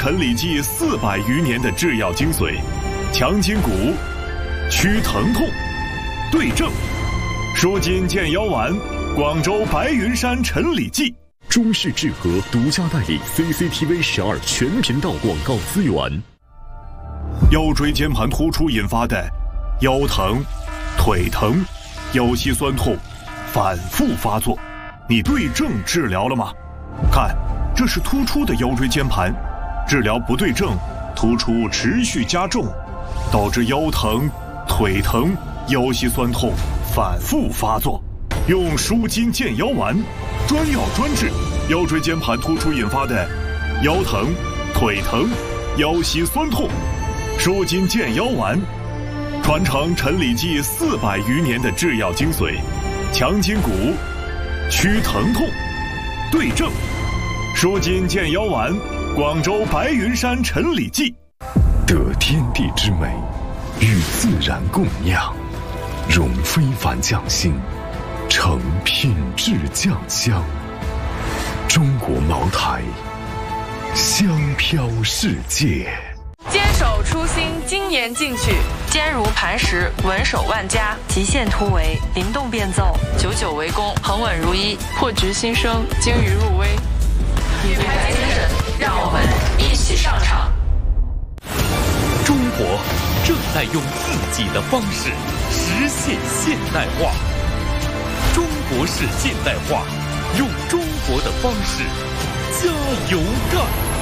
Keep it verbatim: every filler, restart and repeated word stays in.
陈李济四百余年的制药精髓，强筋骨，祛疼痛，对症，舒筋健腰丸，广州白云山陈李济。 中式治和独家代理 C C T V 十二全频道广告资源。 腰椎间盘突出引发的腰疼、腿疼、腰膝酸痛反复发作，你对症治疗了吗？看，这是突出的腰椎间盘，治疗不对症，突出持续加重，导致腰疼、腿疼、腰膝酸痛反复发作。用舒筋健腰丸，专药专治腰椎间盘突出引发的腰疼、腿疼、腰膝酸痛。舒筋健腰丸，传承陈李济四百余年的制药精髓，强筋骨，祛疼痛，对症，舒筋健腰丸，广州白云山陈李济。 得天地之美，与自然共酿，融非凡匠心，成品质酱香。中国茅台，香飘世界。 坚守初心，精研进取，坚如磐石，稳守万家，极限突围，灵动变奏，久久为功，恒稳如一， 破局新生，精于入微。 品牌精神，让我们一起上场。 中国正在用自己的方式实现现代化，中国式现代化，用中国的方式加油干。